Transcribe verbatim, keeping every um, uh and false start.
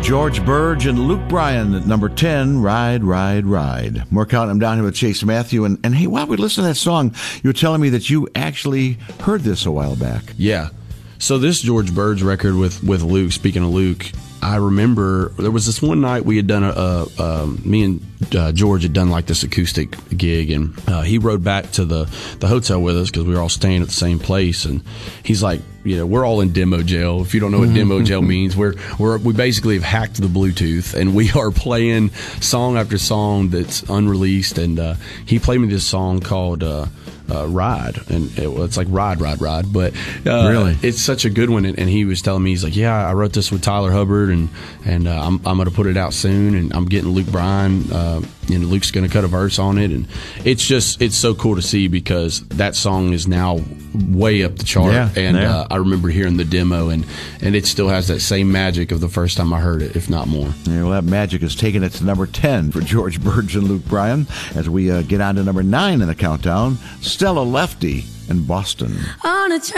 George Burge and Luke Bryan at number ten, Ride, Ride, Ride. More counting them down here with Chase Matthew. And, and hey, while we listen to that song, you were telling me that you actually heard this a while back. Yeah. So this George Burge record with, with Luke, speaking of Luke, I remember there was this one night we had done a, a, a me and uh, George had done like this acoustic gig, and uh, he rode back to the, the hotel with us because we were all staying at the same place, and he's like, you know, we're all in demo jail. If you don't know what demo jail means, we're we're we basically have hacked the Bluetooth, and we are playing song after song that's unreleased. And uh, he played me this song called uh, uh, "Ride," and it, well, it's like "Ride, Ride, Ride," but uh, really, it's such a good one. And, and he was telling me, he's like, "Yeah, I wrote this with Tyler Hubbard, and and uh, I'm I'm gonna put it out soon, and I'm getting Luke Bryan, uh, and Luke's gonna cut a verse on it." And it's just it's so cool to see because that song is now way up the chart, yeah, and yeah. Uh, I remember hearing the demo, and, and it still has that same magic of the first time I heard it, if not more. Yeah, well, that magic has taken it to number ten for George Burge and Luke Bryan. As we uh, get on to number nine in the countdown, Stella Lefty in Boston. On a